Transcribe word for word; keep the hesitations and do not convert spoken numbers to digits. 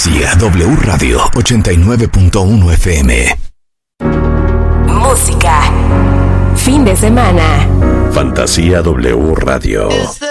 Fantasía W Radio ochenta y nueve punto uno F M. Música. Fin de semana. Fantasía W Radio.